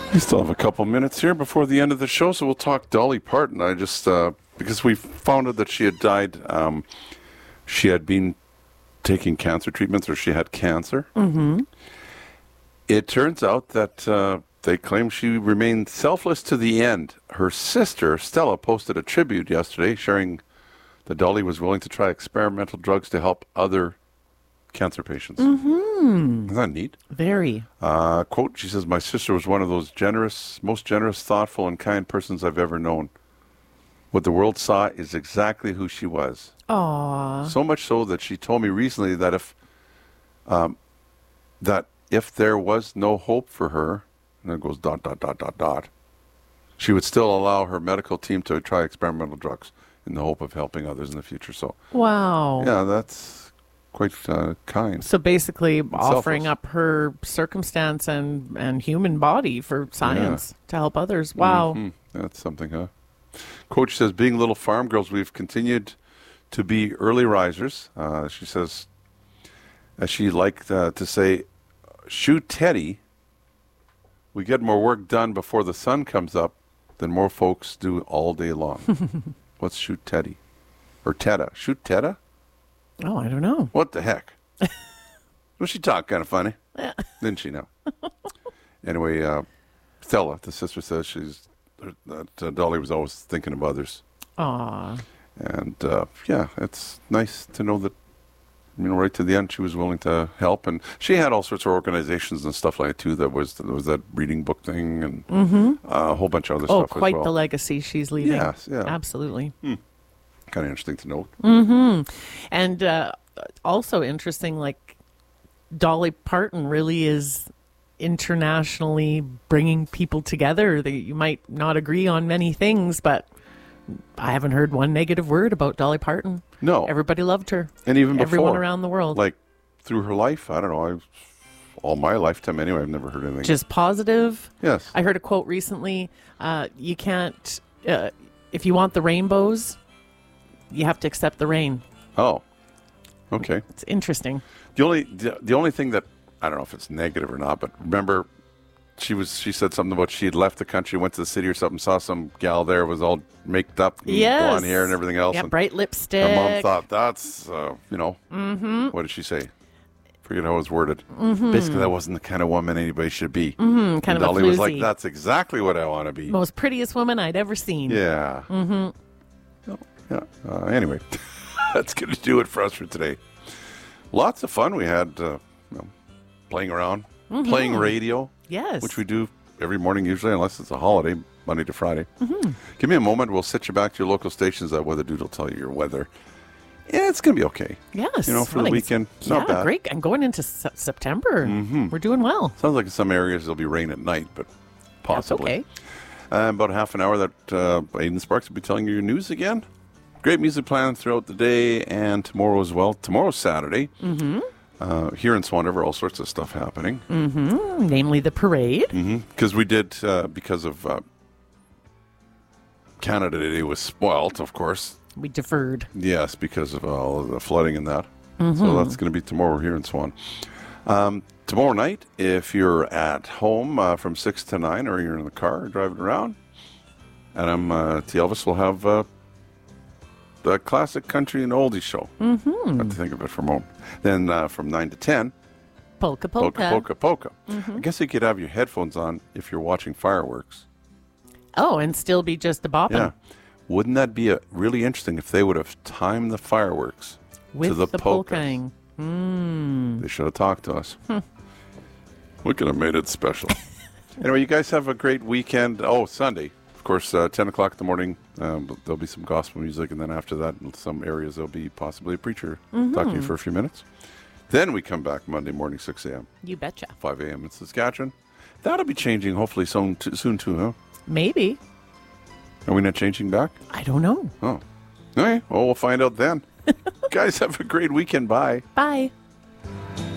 We still have a couple minutes here before the end of the show, so we'll talk Dolly Parton. I just, because we found out that she had died, she had been taking cancer treatments, or she had cancer. Mm-hmm. It turns out that they claim she remained selfless to the end. Her sister, Stella, posted a tribute yesterday sharing that Dolly was willing to try experimental drugs to help other cancer patients. Mm-hmm. Isn't that neat? Very. Quote, she says, "My sister was one of those most generous, thoughtful, and kind persons I've ever known. What the world saw is exactly who she was. Aww. So much so that she told me recently that if there was no hope for her," and then it goes ... "she would still allow her medical team to try experimental drugs in the hope of helping others in the future." So, wow. yeah, that's quite kind. So basically offering selfless. up her circumstance and human body for science to help others. Wow. Mm-hmm. That's something, huh? Coach says, "Being little farm girls, we've continued to be early risers." She says, as she liked to say, "Shoot Teddy, we get more work done before the sun comes up than more folks do all day long." What's Shoot Teddy? Or Tedda? Shoot Tedda? Oh, I don't know. What the heck? Well, she talked kind of funny. Yeah. Didn't she now? Anyway, Stella, the sister, says that Dolly was always thinking of others. Aww. And, yeah, it's nice to know that, right to the end, she was willing to help. And she had all sorts of organizations and stuff like that, too. There was that reading book thing and a whole bunch of other stuff as well. Oh, quite the legacy she's leaving. Yes, yeah. Absolutely. Kind of interesting to note. Mm-hmm. And also interesting, like, Dolly Parton really is internationally bringing people together. You might not agree on many things, but I haven't heard one negative word about Dolly Parton. No. Everybody loved her. And even before. Everyone around the world. Like, through her life, I don't know, all my lifetime anyway, I've never heard anything. Just positive. Yes. I heard a quote recently, you can't, if you want the rainbows, you have to accept the rain. Oh, okay. It's interesting. The only thing that, I don't know if it's negative or not, but remember, she said something about she had left the country, went to the city or something, saw some gal there, was all maked up, and blonde hair and everything else. Yeah, and bright lipstick. her mom thought, that's, what did she say? Forget how it was worded. Mm-hmm. Basically, that wasn't the kind of woman anybody should be. Mm-hmm, kind and of Dolly a was like, floozy. that's exactly what I want to be. Most prettiest woman I'd ever seen. Yeah. Mm-hmm. Yeah. Anyway, that's going to do it for us for today. Lots of fun we had playing around, playing radio. Yes. Which we do every morning usually, unless it's a holiday, Monday to Friday. Mm-hmm. Give me a moment. We'll sit you back to your local stations. That Weather Dude will tell you your weather. Yeah, it's going to be okay. Yes. For the weekend, not bad. Great. And going into September, we're doing well. Sounds like in some areas there'll be rain at night, but possibly. That's okay. About half an hour that Aiden Sparks will be telling you your news again. Great music planned throughout the day and tomorrow as well. Tomorrow's Saturday. Mm-hmm. Here in Swan River, all sorts of stuff happening. Mm-hmm. Namely the parade. Because we did, because of Canada Day was spoilt, of course. We deferred. Yes, because of all of the flooding and that. So that's going to be tomorrow here in Swan. Tomorrow night, if you're at home from 6 to 9 or you're in the car or driving around, Adam T. Elvis will have the classic country and oldies show. I have to think of it for a moment. Then from 9 to 10, Polka polka. Polka polka. I guess you could have your headphones on if you're watching fireworks. Oh, and still be just a bopping. Yeah. Wouldn't that be really interesting if they would have timed the fireworks With to the polkas? polkaing. They should have talked to us. We could have made it special. Anyway, you guys have a great weekend. Oh, Sunday. Of course, 10 o'clock in the morning, there'll be some gospel music, and then after that, in some areas, there'll be possibly a preacher talking to you for a few minutes. Then we come back Monday morning, 6 a.m. You betcha. 5 a.m. in Saskatchewan. That'll be changing hopefully soon too, huh? Maybe. Are we not changing back? I don't know. Oh. Okay, well, we'll find out then. Guys, have a great weekend. Bye. Bye.